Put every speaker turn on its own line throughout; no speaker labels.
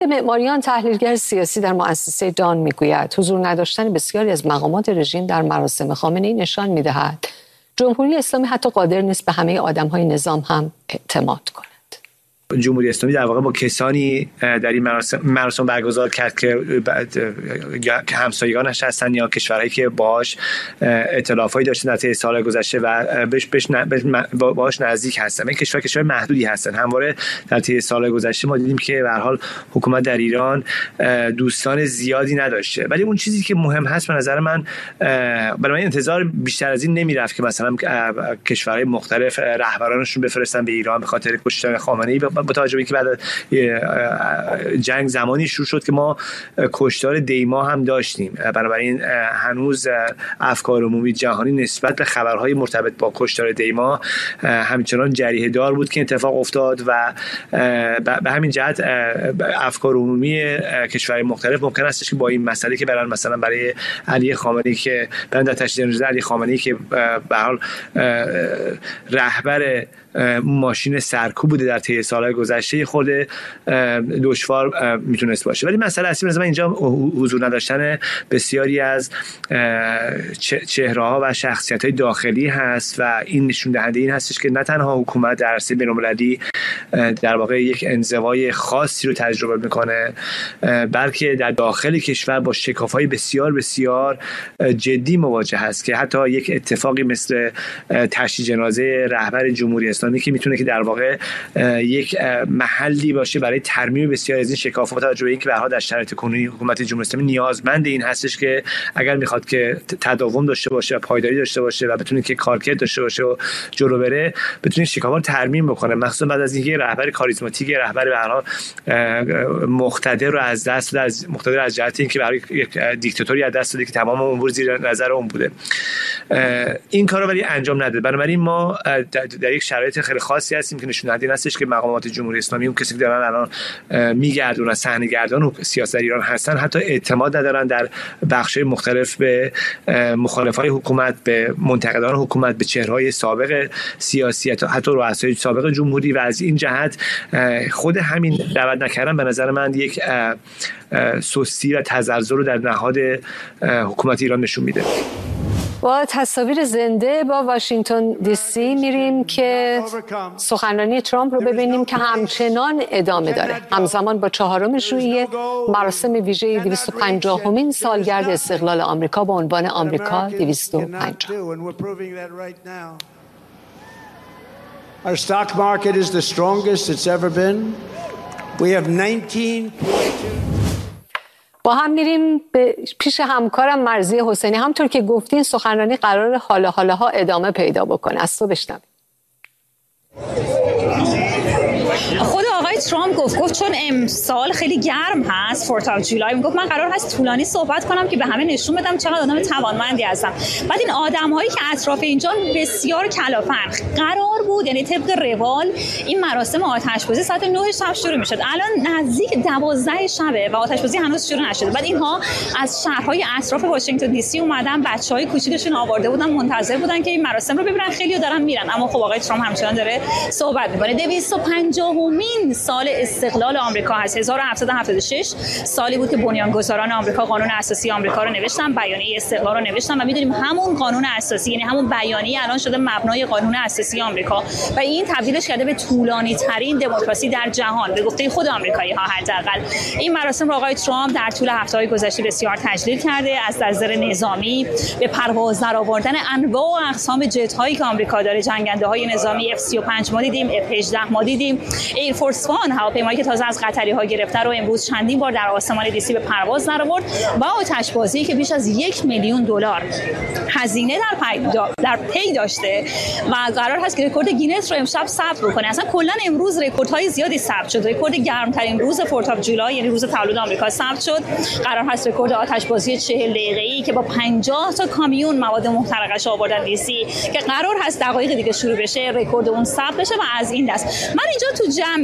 معماریان تحلیلگر سیاسی در مؤسسه دان میگوید حضور نداشتن بسیاری از مقامات رژیم در مراسم خامنه‌ای نشان میدهد جمهوری اسلامی حتی قادر نیست به همه آدم‌های نظام هم اعتماد کند.
جمهوری اسلامی در واقع با کسانی در این مراسم برگزار کرد که همسایگانش هستند یا کشورهایی که باهاش ائتلافایی داشتن در طی سال گذشته و باهاش نزدیک هستن. این کشور محدودی هستن. همواره در طی سال گذشته ما دیدیم که به هر حال حکومت در ایران دوستان زیادی نداشته، ولی اون چیزی که مهم هست به نظر من، برای من انتظار بیشتر از این نمیرفت که مثلا کشورهای مختلف رهبرانشون بفرستن به ایران به خاطر کشتن خامنه‌ای، با توجه به اینکه بعد جنگ زمانی شروع شد که ما کشتار دیما هم داشتیم. بنابراین هنوز افکار عمومی جهانی نسبت به خبرهای مرتبط با کشتار دیما همچنان جریحه دار بود که اتفاق افتاد و به همین جهت افکار عمومی کشورهای مختلف ممکن است که با این مسئله که مثلا برای علی خامنه‌ای که در تشییع جنازه علی خامنه‌ای که به حال رهبر ماشین سرکوب بوده در طی سالهای گذشته خود دشوار میتونست باشه. ولی مسئله اصلی مثلا اینجا حضور نداشتن بسیاری از چهره‌ها و شخصیت‌های داخلی هست و این نشون دهنده این هستش که نه تنها حکومت در عرصه بین‌المللی در واقع یک انزوای خاصی رو تجربه میکنه، بلکه در داخل کشور با شکاف‌های بسیار بسیار جدی مواجه هست که حتی یک اتفاقی مثل تشییع جنازه رهبر جمهوری اسلامی که میتونه که در واقع یک محلی باشه برای ترمیم بسیار از این شکافات، توجه به اینکه به هر حال در شرایط کنونی حکومت جمهوری اسلامی نیازمند این هستش که اگر میخواد که تداوم داشته باشه و پایداری داشته باشه و بتونه که کارکرد داشته باشه و جلو بره، بتونه شکافات ترمیم بکنه، مخصوصا بعد از اینکه رهبر کاریزماتیک، رهبر به هر حال مقتدر رو از دست داد، از مقتدر از جهت اینکه برای یک دیکتاتوری از دست داده که تمام امور زیر نظر اون بوده. این کارو ولی انجام نداد. بنابراین ما در یک شرایط خیلی خاصی هستیم که نشون دهنده این هستش که مقامات جمهوری اسلامی، اون کسی که دارن الان میگردونن صحنه‌گردان و سیاست در ایران هستن، حتی اعتماد ندارن در بخش‌های مختلف به مخالفای حکومت، به منتقدان حکومت، به چهره‌های سابق سیاسی، حتی رؤسای سابق جمهوری، و از این جهت خود همین دعوت نکردن به نظر من یک سستی و تزلزل رو در نهاد حکومت ایران نشون میده.
با تصاویر زنده با واشنگتن دی سی میریم که سخنرانی ترامپ رو ببینیم که همچنان ادامه داره. همزمان با 4 ژوئیه مراسم ویژه 250مین سالگرد استقلال آمریکا با عنوان آمریکا 250.
Our stock market is the strongest it's ever been. We have 19.
با هم میریم پیش همکارم مرضی حسینی. همطور که گفتین سخنرانی قرار حالا ادامه پیدا بکنه. از تو بشنویم.
خود آقای ترامپ گفت چون امسال خیلی گرم هست، فورت آف جولای، میگفت من قرار هست طولانی صحبت کنم که به همه نشون بدم چقدر آدم توانمندی هستم. بعد این آدم‌هایی که اطراف اینجا بسیار کلافن، قرار بود یعنی طبق روال این مراسم آتش‌بازی ساعت 9 شب شروع می‌شد. الان نزدیک 12 شبه و آتش‌بازی هنوز شروع نشده. بعد اینها از شهرهای اطراف واشنگتن دی سی اومدن، بچه‌های کوچیکشون آورده بودن، منتظر بودن که این مراسم رو ببینن. خیلی‌ها دارن میرن، اما خب آقای ترامپ همچنان داره صحبت می‌کنه. 250مین سال استقلال آمریکا هست. 1776 سالی بود که بنیانگذاران آمریکا قانون اساسی آمریکا رو نوشتن، بیانیه استقلال رو نوشتن و می‌دونیم همون قانون اساسی، یعنی همون بیانیه، الان شده مبنای قانون اساسی آمریکا و این تبدیلش کرده به طولانی‌ترین دموکراسی در جهان به گفته خود آمریکایی‌ها. حداقل این مراسم رو آقای ترامپ در طول هفته‌های گذشته بسیار تجلیل کرده، از نظر نظامی به پرواز درآوردن انواع و اقسام جت‌هایی که آمریکا داره، جنگنده‌های نظامی F-35 ما دیدیم، F-18 ما دیدیم، ایر فورس وان هواپیمایی که تازه از قطری‌ها گرفته رو امروز چندین بار در آسمان دی سی به پرواز درآورد و آتش‌بازی که بیش از $1,000,000 هزینه در پی داشته و قرار هست که رکورد گینس رو امشب ثبت بکنه. اصلا کلا امروز رکوردهای زیادی ثبت شد. رکورد گرمترین روز فورت آف جولای یعنی روز تولد آمریکا ثبت شد. قرار هست رکورد آتش‌بازی 40 دقیقه‌ای که با 50 تا کامیون مواد محترقش آوردن دی سی که قرار هست دقایق دیگه شروع بشه، رکورد اون ثبت بشه و از این دست. من اینجا تو جمعیت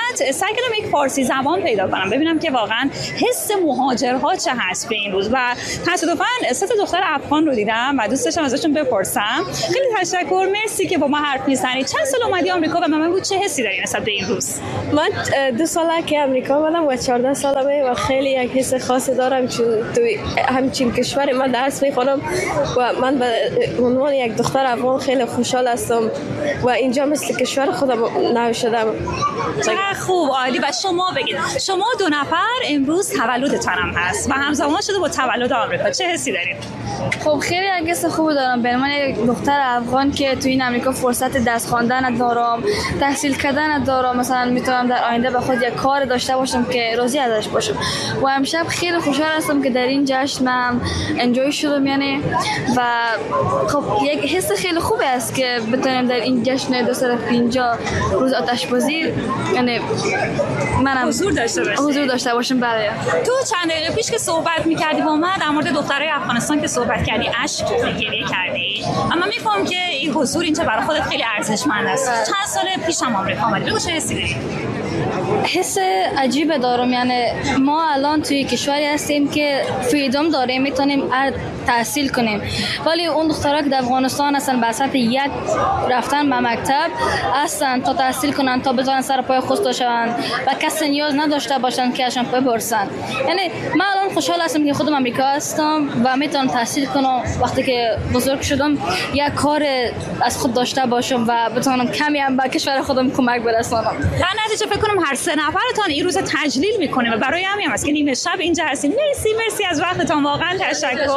بعد سعی کردم یک فارسی زبان پیدا کنم، ببینم که واقعا حس مهاجرها چه هست به این روز و تصادفاً 3 دوختر افغان رو دیدم و دوست داشتم ازشون بپرسم. خیلی تشکر، مرسی که با ما حرف میزنید. چند سال اومدی آمریکا و من بود چه حسی داری نسبت به این روز؟
من 2 ساله که آمریکا اومدم و 14 سالمه و خیلی یک حس خاصی دارم چون توی همچین کشور من درس میخونم و من به عنوان یک دختر افغان خیلی خوشحال هستم و اینجا مثل کشور خودم نو شدم.
چقدر خوب، عالی. و شما بگید، شما 2 نفر امروز تولدتان هم هست و همزمان شده با تولد آمریکا، چه حسی دارید؟
خب خیلی حس خوبی دارم به عنوان یک دختر افغان که توی این آمریکا فرصت درس خواندن دارم، تحصیل کردن دارم، مثلا میتونم در آینده به خود یک کار داشته باشم که راضی ازش باشم و امشب خیلی خوشحال هستم که در این جشن من انجوی شدم یعنی و خب یک حس خیلی خوبی است که بتونیم در این جشن 250 روز آتشبازی یعنی منم
حضور
داشته باشم. برای
تو چند دقیقه پیش که صحبت می‌کردی با من در مورد دخترای افغانستان که صحبت کردی اشک گریه کردی، اما می‌فهمم که این حضور اینجا برای خودت خیلی ارزشمند است. چند سال پیش هم آمریکا اومدی، بگو چه حسی داری؟
حس عجیب دارم، یعنی ما الان توی کشوری هستیم که فریدم داریم، میتونیم تحصیل کنیم، ولی اون دخترها که در افغانستان هستن به اساس یک رفتن به مکتب هستن تا تحصیل کنن تا بتونن سر پای خود باشن و کسی نیاز نداشته باشن که ازشون بپرسن. یعنی من الان خوشحال هستم که خودم آمریکا هستم و میتونم تحصیل کنم، وقتی که بزرگ شدم یک کار از خود داشته باشم و بتونم کمی هم به کشور خودم کمک برسانم.
در نتیجه فکر کنم هر 3 نفرتان این روز تجلیل میکنیم و برای همین هم است که نیمه شب اینجا هستیم. مرسی از وقتتان، واقعا تشکر.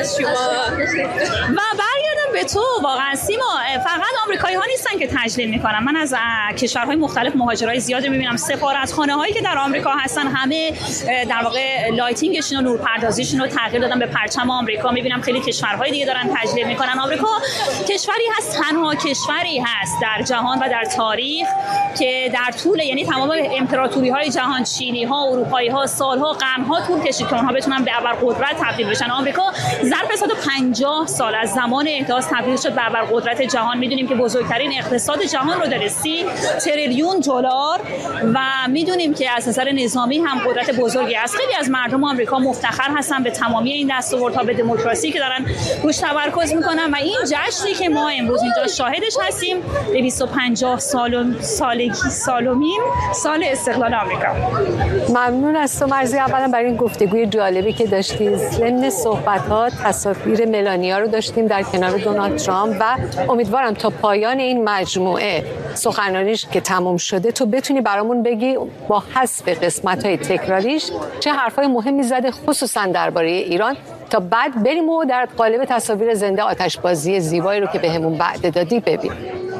و برگردم به تو، واقعا سیما، فقط آمریکایی ها نیستن که تجلیل میکنن. من از کشورهای مختلف مهاجرای زیادی میبینم، سفارتخانه هایی که در آمریکا هستن همه در واقع لایتینگشون و نورپردازیشون رو تغییر دادن به پرچم آمریکا. میبینم خیلی کشورهای دیگه دارن تجلیل میکنن. آمریکا کشوری هست، تنها کشوری هست در جهان و در تاریخ که در طول یعنی تمام امپراتوری های جهان، چینی ها، اروپایی ها، سالها، قرنها طول کشید که اونها بتونن به ابرقدرت تبدیل بشن. آمریکا ظرف 150 سال از زمان احداث تبدیل شد به ابرقدرت جهان. میدونیم که بزرگترین اقتصاد جهان رو داره، 30 تریلیون دلار و میدونیم که از نظر نظامی هم قدرت بزرگی است. خیلی از مردم آمریکا مفتخر هستن به تمامی این دستاوردها، به دموکراسی که دارن روش تمرکز میکنن و این جشنی که ما امروز اینجا شاهدش هستیم 250 سالمین سال استقلال آمریکا.
ممنون از تو مرزی، اولا برای این گفتگوی جالبی که داشتی. ضمن صحبت‌ها تصاویر ملانیا رو داشتیم در کنار دونالد ترامپ و امیدوارم تا پایان این مجموعه سخنرانیش که تمام شده تو بتونی برامون بگی با حذف قسمت‌های تکراریش چه حرفای مهمی زده، خصوصا درباره ایران، تا بعد بریم و در قالب تصاویر زنده آتشبازی زیبایی رو که بهمون وعده دادی ببینیم.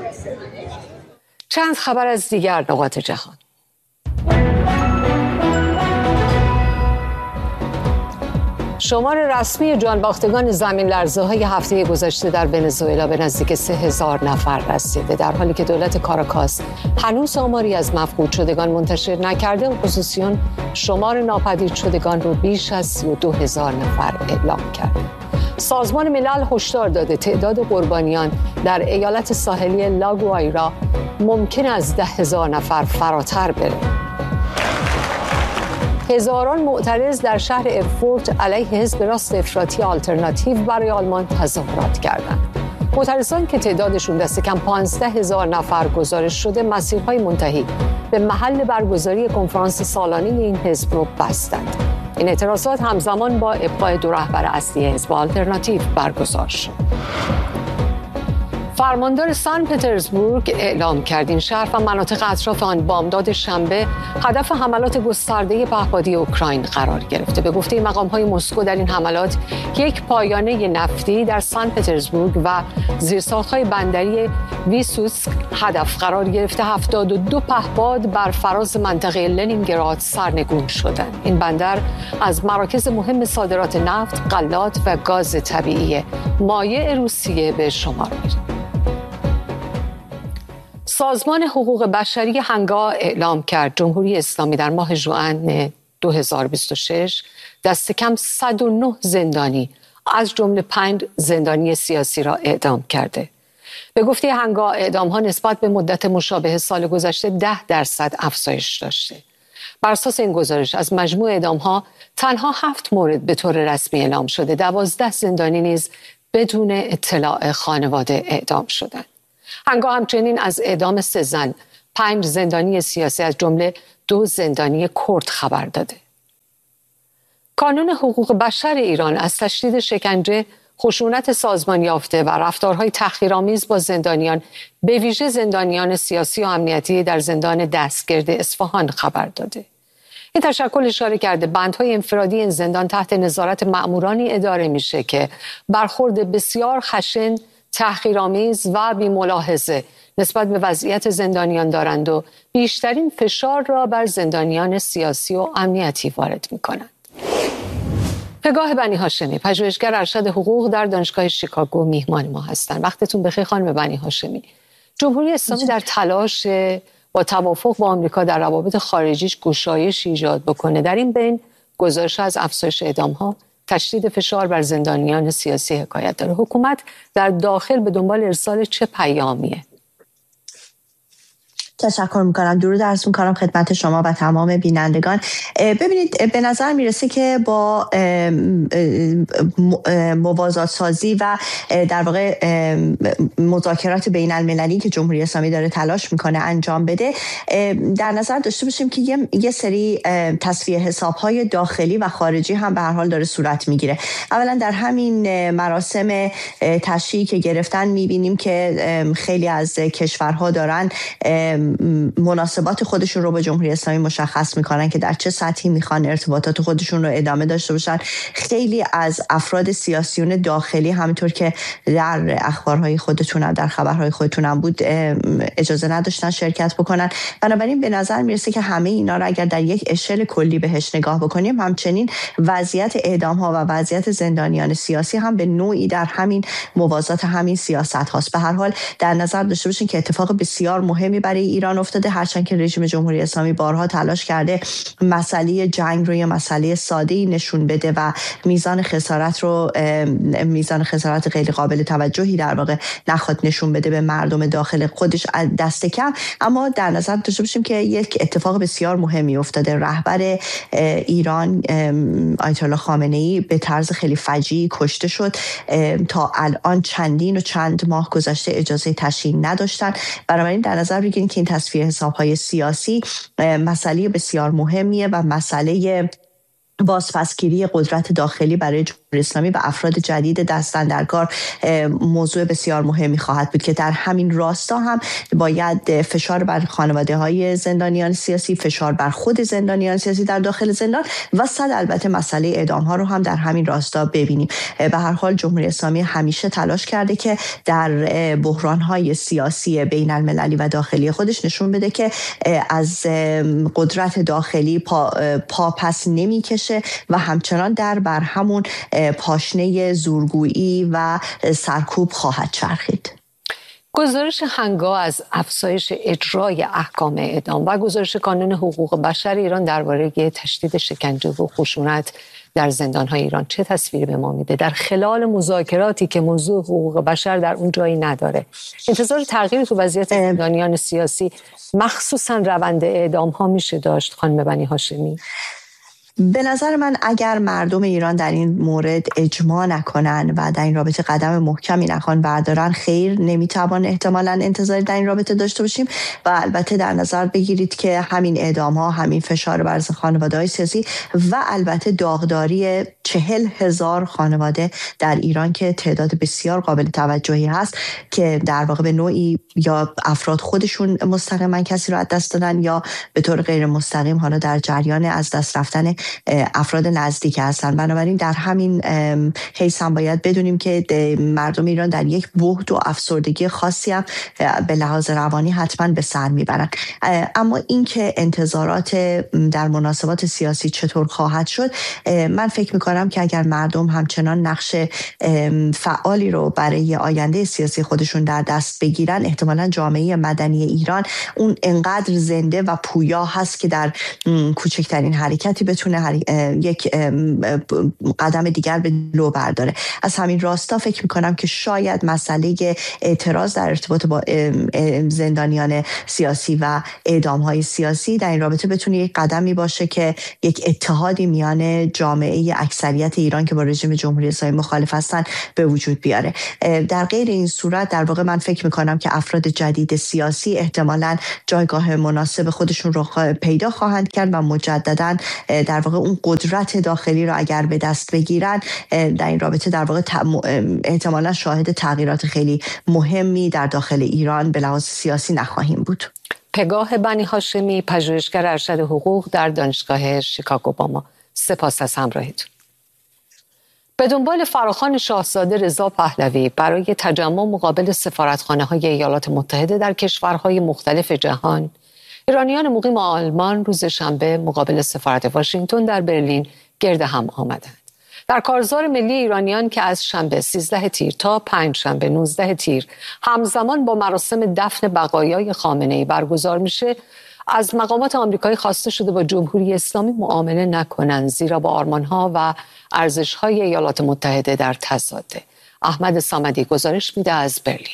چند خبر از دیگر نقاط جهان. شمار رسمی جانباختگان زمین لرزه‌های هفته گذشته در ونزوئلا به نزدیک 3000 نفر رسیده. در حالی که دولت کاراکاس هنوز آماری از مفقود شدگان منتشر نکرده، اپوزیسیون شمار ناپدید شدگان رو بیش از 32000 نفر اعلام کرده. سازمان ملل هشدار داده تعداد قربانیان در ایالت ساحلی لاگوایرا ممکن از 10,000 نفر فراتر بره. هزاران معترض در شهر افورت علیه حزب راست افراطی آلترناتیو برای آلمان تظاهرات کردند. معترضان که تعدادشون دست کم 15,000 نفر گزارش شده، مسیرهای منتهی به محل برگزاری کنفرانس سالانه این حزب رو بستند. این اعتراضات همزمان با ابقای 2 رهبر اصلی حزب آلترناتیو برگزار شد. فرماندار سن پترزبورگ اعلام کرد این شهر و مناطق اطراف آن بامداد شنبه هدف حملات گسترده پهپادی اوکراین قرار گرفته. به گفته مقام‌های مسکو در این حملات یک پایانه نفتی در سن پترزبورگ و زیرساخت‌های بندری ویسوسک هدف قرار گرفته. 72 پهپاد بر فراز منطقه لنینگراد سرنگون شدند. این بندر از مراکز مهم صادرات نفت، غلات و گاز طبیعی مایع روسیه به شمار می‌رود. سازمان حقوق بشری هنگا اعلام کرد جمهوری اسلامی در ماه ژوئن 2026 دست کم 109 زندانی از جمله 5 زندانی سیاسی را اعدام کرده. به گفته هنگا اعدام‌ها نسبت به مدت مشابه سال گذشته 10% افزایش داشته. بر اساس این گزارش از مجموع اعدام‌ها تنها 7 مورد به طور رسمی اعلام شده، 12 زندانی نیز بدون اطلاع خانواده اعدام شدند. هنگا همچنین از اعدام 3 زن، 5 زندانی سیاسی از جمله 2 زندانی کرد خبر داده. کانون حقوق بشر ایران از تشدید شکنجه، خشونت سازمان یافته و رفتارهای تحقیرآمیز با زندانیان، به ویژه زندانیان سیاسی و امنیتی در زندان دستگرد اصفهان خبر داده. این تشکل اشاره کرده بندهای انفرادی این زندان تحت نظارت مأمورانی اداره میشه که برخورد بسیار خشن، تحقیرآمیز و بی‌ملاحظه نسبت به وضعیت زندانیان دارند و بیشترین فشار را بر زندانیان سیاسی و امنیتی وارد می‌کنند. پگاه بنی هاشمی، پژوهشگر ارشد حقوق در دانشگاه شیکاگو، میهمان ما هستند. وقتتون بخیر خانم بنی هاشمی. جمهوری اسلامی در تلاش با توافق با آمریکا در روابط خارجیش گشایش ایجاد بکنه. در این بین گزارش از افزایش اعدام‌ها، تشدید فشار بر زندانیان سیاسی حکایت داره. حکومت در داخل به دنبال ارسال چه پیامیه؟
تشکر میکنم. درود عرض میکنم خدمت شما و تمام بینندگان. ببینید، به نظر میرسه که با موازات سازی و در واقع مذاکرات بین المللی که جمهوری اسلامی داره تلاش میکنه انجام بده، در نظر داشته باشیم که یه سری تصفیه حسابهای داخلی و خارجی هم به هر حال داره صورت میگیره. اولا در همین مراسم تشییع که گرفتن میبینیم که خیلی از کشورها دارن مناسبات خودشون رو با جمهوری اسلامی مشخص میکنن که در چه سطحی میخوان ارتباطات خودشون رو ادامه داشته باشن. خیلی از افراد سیاسیون داخلی همینطور که در اخبارهای خودتون هم در خبرهای خودتون هم بود اجازه نداشتن شرکت بکنن. بنابراین به نظر میرسه که همه اینا رو اگر در یک اشل کلی بهش نگاه بکنیم، همچنین وضعیت اعدام ها و وضعیت زندانیان سیاسی هم به نوعی در همین موازات همین سیاست هاست. به هر حال در نظر داشته باشین که اتفاق بسیار مهمی برای ایران افتاده، هرچند که رژیم جمهوری اسلامی بارها تلاش کرده مسئله جنگ رو یا مسئله ساده‌ای نشون بده و میزان خسارت غیر قابل توجهی در واقع نخواد نشون بده به مردم داخل خودش دست کم. اما در نظر داشته باشیم که یک اتفاق بسیار مهمی افتاده. رهبر ایران آیت الله خامنه‌ای به طرز خیلی فجیعی کشته شد. تا الان چند ماه گذشته اجازه تشییع نداشتن. بنابراین در نظر بگیرید که این تصفیه حساب‌های سیاسی مسئله بسیار مهمیه و مسئله بازپسگیری قدرت داخلی برای جمهوری اسلامی و افراد جدید دستاندرکار موضوع بسیار مهمی خواهد بود که در همین راستا هم باید فشار بر خانواده‌های زندانیان سیاسی، فشار بر خود زندانیان سیاسی در داخل زندان و البته مسئله اعدام‌ها رو هم در همین راستا ببینیم. به هر حال جمهوری اسلامی همیشه تلاش کرده که در بحران‌های سیاسی بین المللی و داخلی خودش نشون بده که از قدرت داخلی پا پس نمی‌کشه و همچنان بر همون پاشنه زورگویی و سرکوب خواهد چرخید.
گزارش هنگا از افزایش اجرای احکام اعدام و گزارش کانون حقوق بشر ایران درباره تشدید شکنجه و خشونت در زندان‌های ایران چه تصویری به ما میده؟ در خلال مذاکراتی که موضوع حقوق بشر در اون جایی نداره، انتظار تغییر تو وضعیت زندانیان سیاسی مخصوصاً روند اعدام‌ها میشه داشت خانم بنی هاشمی؟
به نظر من اگر مردم ایران در این مورد اجماع نکنن و در این رابطه قدم محکمی نخوان بردارن، خیر نمیتوان احتمالاً انتظاری در این رابطه داشته باشیم. و البته در نظر بگیرید که همین اعدام‌ها، همین فشار بر خانواده‌های سیاسی و البته داغداری 40,000 خانواده در ایران که تعداد بسیار قابل توجهی هست که در واقع به نوعی یا افراد خودشون مستقیما کسی رو از دست دادن یا به طور غیر مستقیم حالا در جریان از دست رفتن افراد نزدیک هستن. بنابراین در همین حیث هم باید بدونیم که مردم ایران در یک بحت و افسردگی خاصی هم به لحاظ روانی حتما به سر میبرن. اما اینکه انتظارات در مناسبات سیاسی چطور خواهد شد، من فکر میکنم که اگر مردم همچنان نقش فعالی رو برای آینده سیاسی خودشون در دست بگیرن، احتمالاً جامعه مدنی ایران اون انقدر زنده و پویا هست که در کوچکترین حرکتی بتونه بتونه یک قدم دیگر به لو برداره. از همین راستا فکر میکنم که شاید مسئله اعتراض در ارتباط با زندانیان سیاسی و اعدام‌های سیاسی در این رابطه بتونه یک قدمی باشه که یک اتحادی میان جامعه اکثریت ایران که با رژیم جمهوری اسلامی مخالف هستن به وجود بیاره. در غیر این صورت در واقع من فکر میکنم که افراد جدید سیاسی احتمالاً جایگاه مناسب خودشون رو پیدا خواهند کرد و مجدداً در واقع اون قدرت داخلی رو اگر به دست بگیرن در این رابطه در واقع احتمالاً شاهد تغییرات خیلی مهمی در داخل ایران به لحاظ سیاسی نخواهیم بود.
پگاه بنی هاشمی، پژوهشگر ارشد حقوق در دانشگاه شیکاگو با ما. سپاس از همراهیتون. به دنبال فراخوان شاهزاده رضا پهلوی برای تجمع مقابل سفارتخانه‌های ایالات متحده در کشورهای مختلف جهان، ایرانیان مقیم آلمان روز شنبه مقابل سفارت واشنگتن در برلین گرد هم آمدند. در کارزار ملی ایرانیان که از شنبه 13 تیر تا پنجشنبه 19 تیر همزمان با مراسم دفن بقایای خامنه‌ای برگزار میشه، از مقامات آمریکایی خواسته شده با جمهوری اسلامی معامله نکنند، زیرا با آرمان‌ها و ارزش‌های ایالات متحده در تضاده. احمد صمدی گزارش میده از برلین.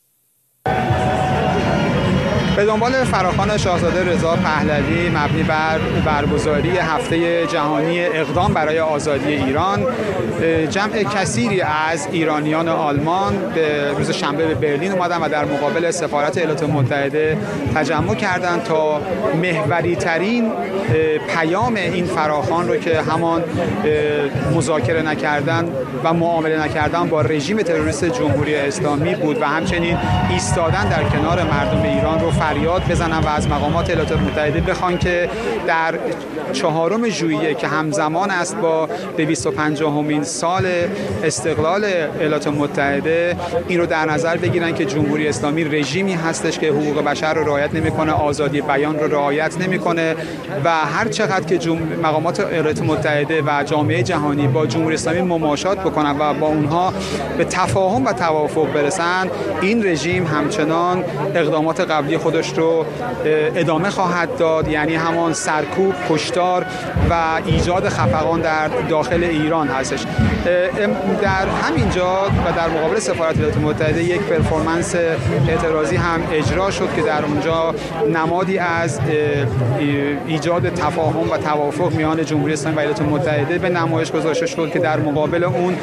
به دنبال فراخوان شاهزاده رضا پهلوی مبنی بر برگزاری هفته جهانی اقدام برای آزادی ایران، جمع کثیری از ایرانیان آلمان به روز شنبه به برلین اومدن و در مقابل سفارت ایالات متحده تجمع کردند تا محوری ترین پیام این فراخوان رو که همان مذاکره نکردن و معامله نکردن با رژیم تروریست جمهوری اسلامی بود و همچنین ایستادن در کنار مردم ایران رو فریاد بزنن و از مقامات ایالات متحده بخوان که در 4 ژوئیه که همزمان است با 250مین سال استقلال ایالات متحده این رو در نظر بگیرن که جمهوری اسلامی رژیمی هستش که حقوق بشر رو رعایت نمیکنه، آزادی بیان رو رعایت نمیکنه و هر چقدر که مقامات ایالات متحده و جامعه جهانی با جمهوری اسلامی مماشات بکنن و با اونها به تفاهم و توافق برسن، این رژیم همچنان اقدامات قبلی خودش رو ادامه خواهد داد، یعنی همان سرکوب، کشتار و ایجاد خفقان در داخل ایران هستش. در همینجا و در مقابل سفارت ایالات متحده یک پرفورمنس اعتراضی هم اجرا شد که در اونجا نمادی از ایجاد تفاهم و توافق میان جمهوری اسلامی و ایالات متحده به نمایش گذاشته شد که در مقابل اون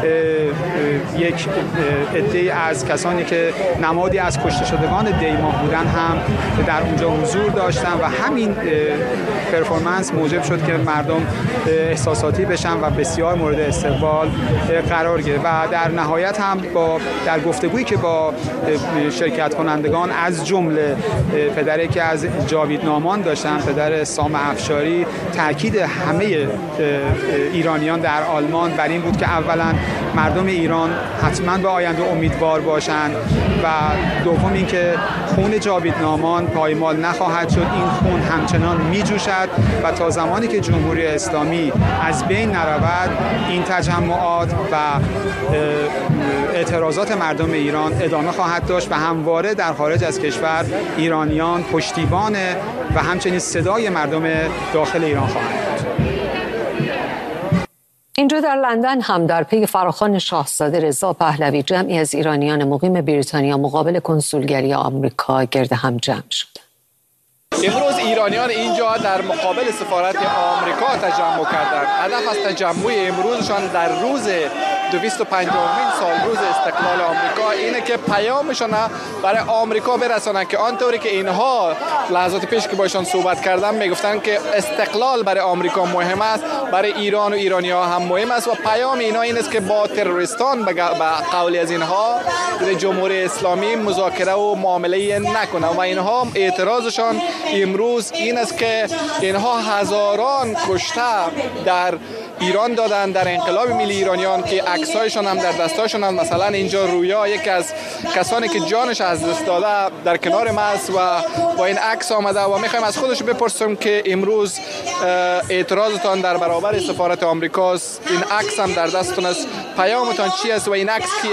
یک عده از کسانی که نمادی از کشته شدگان دیماه بودن هم در اونجا حضور داشتن و همین پرفورمنس موجب شد که مردم احساساتی بشن و بسیار مورد استقبال قرار گرفت و در نهایت هم در گفتگویی که با شرکت کنندگان از جمله پدری که از جاوید نامان داشتن، پدر سام افشاری، تاکید همه ایرانیان در آلمان بر این بود که اولا مردم ایران حتما به آینده امیدوار باشند و دوم اینکه خون جاوید نامان پایمال نخواهد شد، این خون همچنان میجوشد و تا زمانی که جمهوری اسلامی از بین نرود این تجمعات و اعتراضات مردم ایران ادامه خواهد داشت و همواره در خارج از کشور ایرانیان پشتیبان و همچنین صدای مردم داخل ایران خواهند بود.
اینجا در لندن هم در پی فراخوان شاهزاده رضا پهلوی جمعی از ایرانیان مقیم بریتانیا مقابل کنسولگری آمریکا گرد هم جمع شدند.
امروز ایرانیان اینجا در مقابل سفارت آمریکا تجمع کردند. هدف از تجمع امروزشان در روز 250مین سال روز استقلال آمریکا اینه که پیامشون برای آمریکا برسونن که آنطوری که اینها لحظات پیش که باشون صحبت کردن میگفتن که استقلال برای آمریکا مهم است، برای ایران و ایرانی‌ها هم مهم است و پیام اینا این است که با تروریستان به قولی از اینها جمهوری اسلامی مذاکره و معامله نکنه و اینها اعتراضشان امروز این است که اینها هزاران کشته در ایران دادن در انقلاب ملی ایرانیان که عکسایشون هم در دستاشون هم، مثلا اینجا رویا یکی از کسانی که جانش از دست داده در کنار ما است و با این عکس آمده و میخوایم از خودش بپرسیم که امروز اعتراضتان در برابر سفارت آمریکاست، این عکس هم در دستتون است، پیامتان چی است و این عکس کیه؟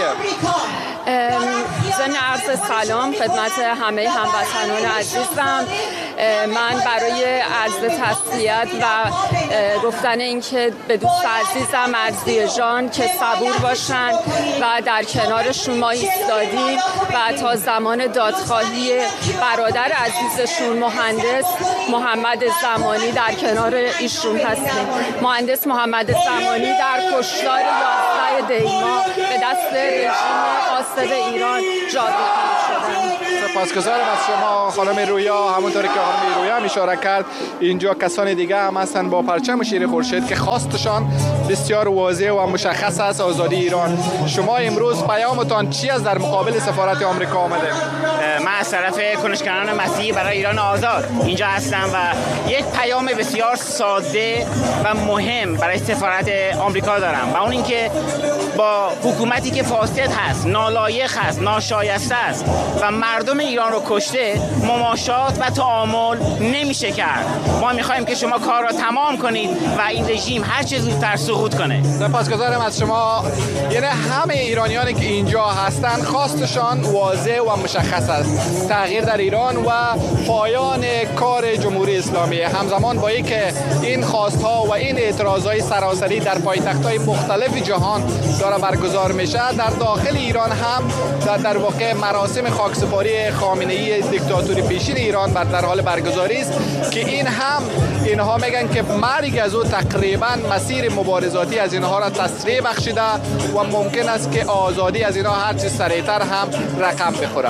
ضمن عرض سلام خدمت همه هموطنان عزیزم. من برای عرض تسلیت و گفتن اینکه به دوست عزیزم مرضیه جان که صبور باشن و در کنارشون ما ایستادیم و تا زمان دادخواهی برادر عزیزشون مهندس محمد زمانی در کنار ایشون هستیم. مهندس محمد زمانی در کشتار 11 دی‌ماه به دست رژیم غاصب ایران جاودان شدند.
سپاسگزارم از شما خانم رویا. همونطوری که خانم رویا هم اشاره کرد اینجا کسان دیگه هم هستن با پرچم شیر خورشید که خواستشان بسیار واضح و مشخص است، آزادی ایران. شما امروز پیامتان چی است در مقابل سفارت آمریکا آمده؟
من از طرف کنشگران مسیحی برای ایران آزاد اینجا هستم و یک پیام بسیار ساده و مهم برای سفارت آمریکا دارم و اون اینکه با حکومتی که فاسد هست، نالایق هست، ناشایسته است و مردم ایران رو کشته مماشات و تعامل نمیشه کرد. ما میخوایم که شما کار را تمام کنید و این رژیم هر چه زودتر سقوط کنه.
سپاسگزارم از شما. یعنی همه ایرانیانی که اینجا هستند خواستشان واضح و مشخص است، تغییر در ایران و پایان کار جمهوری اسلامی. همزمان با اینکه این خواستها و این اعتراضهای سراسری در پایتخت‌های مختلف جهان داره برگزار میشه، در داخل ایران هم در واقع مراسم خاکسپاری خامنه‌ای دیکتاتوری پیشین ایران در حال برگزاری است که اینها میگن که مرگ از او تقریبا مسیر مبارزاتی از اینها را تسریع بخشیده و ممکن است که آزادی از اینها هر چه سریعتر هم رقم بخوره.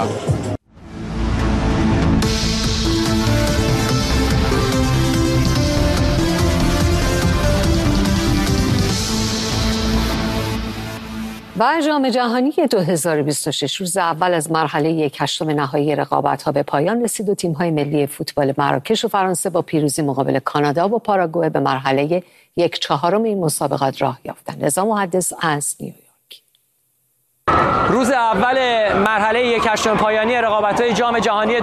و جام جهانی 2026 روز اول از مرحله 1/8 نهایی رقابت‌ها به پایان رسید و تیم‌های ملی فوتبال مراکش و فرانسه با پیروزی مقابل کانادا و پاراگوئه به مرحله 1/4 این مسابقات راه یافتند. رضا محدث از نیویورک.
روز اول مرحله 1/8 پایانی رقابت‌های جام جهانی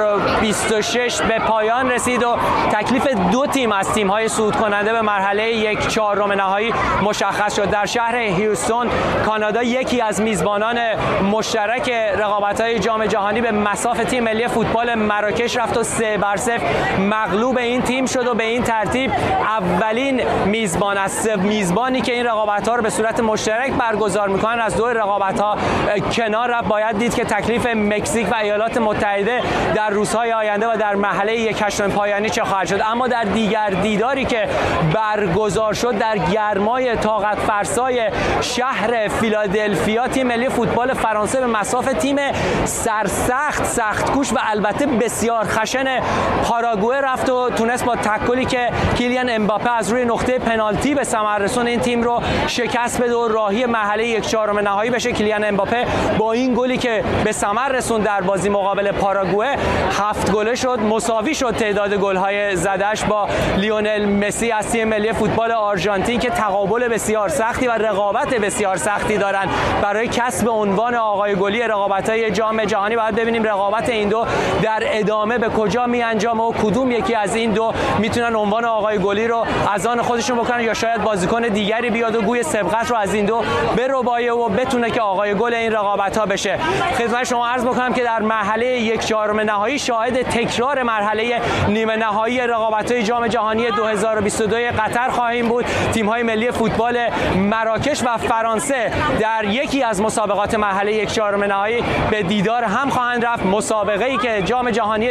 2026 به پایان رسید و تکلیف دو تیم از تیم‌های صعود کننده به مرحله 1/4 نهایی مشخص شد. در شهر هیوستون کانادا یکی از میزبانان مشترک رقابت‌های جام جهانی به مصاف تیم ملی فوتبال مراکش رفت و 3-0 مغلوب این تیم شد و به این ترتیب اولین میزبان است. میزبانی که این رقابت‌ها رو به صورت مشترک برگزار می‌کنن از دو رقابت‌ها کنار رفت. باید دید که تکلیف مکزیک و ایالات متحده در روزهای آینده و در مرحله 1/8 پایانی چه خواهد شد. اما در دیگر دیداری که برگزار شد در گرمای طاقت فرسای شهر فیلادلفیا، تیم ملی فوتبال فرانسه به مصاف تیم سرسخت، سخت‌کوش و البته بسیار خشن پاراگوئه رفت و تونست با تکلی که کیلیان امباپه از روی نقطه پنالتی به ثمر رسون این تیم رو شکست بده و راهی مرحله 1/4 نهایی بشه. کیلیان امباپه با این گلی که به ثمر رسوند در بازی مقابل پاراگوئه 7 گله شد، مساوی شد تعداد گل‌های زده‌اش با لیونل مسی از تیم ملی فوتبال آرژانتین که تقابل بسیار سختی و رقابت بسیار سختی دارن برای کسب عنوان آقای گلی رقابت‌های جام جهانی. باید ببینیم رقابت این دو در ادامه به کجا می‌انجامه و کدوم یکی از این دو میتونن عنوان آقای گلی رو از آن خودشون بکنن یا شاید بازیکن دیگری بیاد و گوی سبقت رو از این دو بربایه و بتونه که آقای گل این رقابت‌ها بشه. خدمت شما عرض بکنم که در مرحله 1/4 نهایی شاهد تکرار مرحله نیمه نهایی رقابت‌های جام جهانی 2022 قطر خواهیم بود. تیم‌های ملی فوتبال مراکش و فرانسه در یکی از مسابقات مرحله 1/4 نهایی به دیدار هم خواهند رفت. مسابقه‌ای که جام جهانی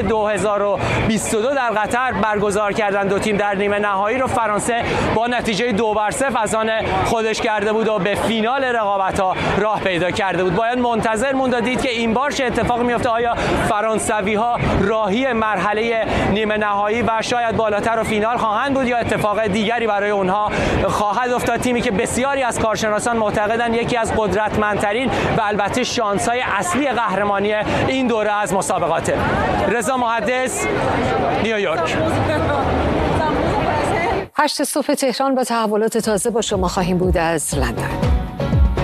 2022 در قطر برگزار کردند دو تیم در نیمه نهایی رو فرانسه با نتیجه 2-0 از آن خودش کرده بود و به فینال رقابت‌ها راه پیدا کرده بود. باید منتظر موند و دید که این بار چه اتفاقی میفته. آیا فرانسوی‌ها راهی مرحله نیمه نهایی و شاید بالاتر و فینال خواهند بود یا اتفاق دیگری برای اونها خواهد افتاد؟ تیمی که بسیاری از کارشناسان معتقدند یکی از قدرتمندترین و البته شانس‌های اصلی قهرمانی این دوره از مسابقاته. رضا محدث، نیویورک.
8 صبح تهران با تحولات تازه با شما خواهیم بود از لندن.